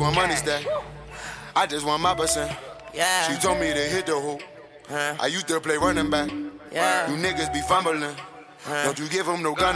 want money stack. I just want my percent. Yeah. She told me to hit the hoop. I used to play running back. Yeah. You niggas be fumbling. Don't you give them no gun.